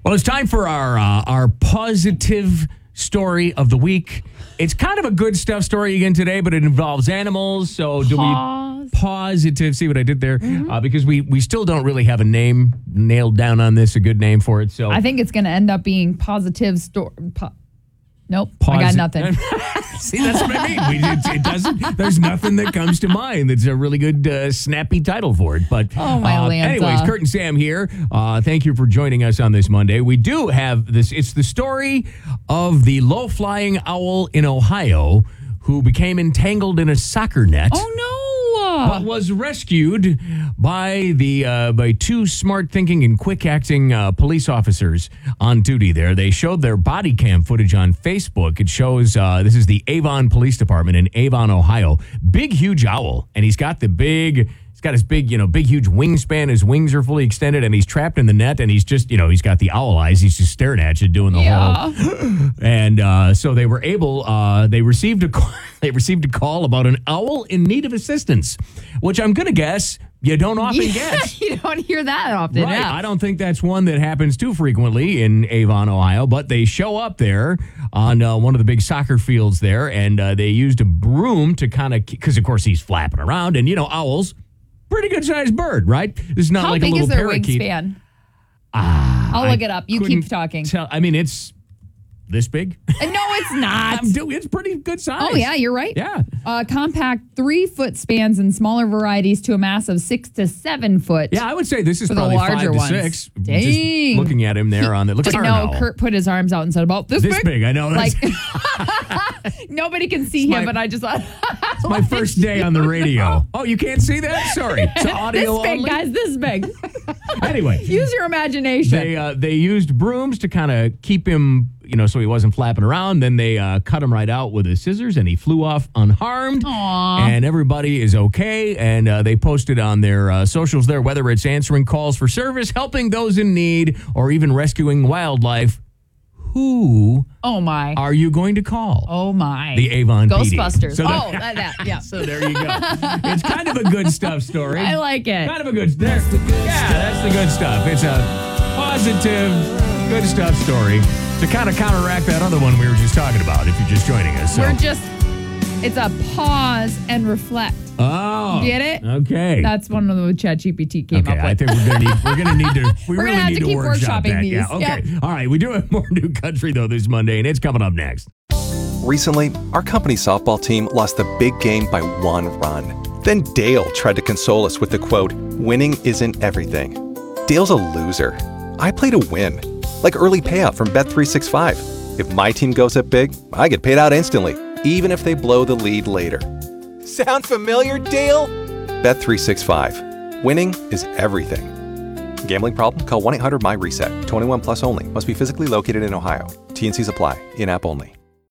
Well, it's time for our positive story of the week. It's kind of a good stuff story again today, but it involves animals. So do we positive? See what I did there? Because we still don't really have a name nailed down on this, a good name for it. So I think it's going to end up being positive story. Nope, I got nothing. See, that's what I mean. It doesn't. There's nothing that comes to mind that's a really good, snappy title for it. But anyways, Kurt and Sam here. Thank you for joining us on this Monday. We do have this. It's the story of the low-flying owl in Ohio who became entangled in a soccer net. Oh no! But was rescued by two smart-thinking and quick-acting police officers on duty there. They showed their body cam footage on Facebook. It shows this is the Avon Police Department in Avon, Ohio. Big, huge owl, and he's got his big, huge wingspan. His wings are fully extended, and he's trapped in the net, and he's just, he's got the owl eyes. He's just staring at you, doing the whole. And so they were able. They received a call about an owl in need of assistance, which I'm gonna guess you don't often get. You don't hear that often. Right. Yeah. I don't think that's one that happens too frequently in Avon, Ohio, but they show up there on one of the big soccer fields there, and they used a broom to kind of, because of course he's flapping around, and owls, pretty good sized bird, right? This is not like a little parakeet. How big is their wingspan? I'll look it up. You keep talking. It's this big? No, it's not. It's pretty good size. Oh, yeah, you're right. Yeah. Compact 3-foot spans and smaller varieties to a mass of 6 to 7 foot. Yeah, I would say this is probably 5 to 6. Dang. Just looking at him there on the look. Kurt put his arms out and said, about this big. I know. Like, nobody can see him, but I just thought. It's my first day on the radio. Oh, you can't see that? Sorry. It's audio this big, only. guys, this big. Anyway. Use your imagination. They used brooms to kind of keep him, so he wasn't flapping around. Then they cut him right out with his scissors, and he flew off unharmed. Aww. And everybody is okay. And they posted on their socials there, whether it's answering calls for service, helping those in need, or even rescuing wildlife. Who are you going to call? Oh, my. The Avon Ghostbusters. PD. So that, yeah. So there you go. It's kind of a good stuff story. I like it. Kind of a good stuff. That's the good stuff. It's a positive, good stuff story to kind of counteract that other one we were just talking about, if you're just joining us. So. It's a pause and reflect. Oh. Get it? Okay. That's one of the ChatGPT came up with. I think we're gonna need to have to keep workshopping these. Yeah, okay. Yep. All right, we do have more New Country though this Monday, and it's coming up next. Recently, our company softball team lost the big game by 1 run. Then Dale tried to console us with the quote, "Winning isn't everything." Dale's a loser. I play to win. Like early payout from Bet365. If my team goes up big, I get paid out instantly, even if they blow the lead later. Sound familiar, Dale? Bet365. Winning is everything. Gambling problem? Call 1-800-MY-RESET. 21 plus only. Must be physically located in Ohio. T&Cs apply. In-app only.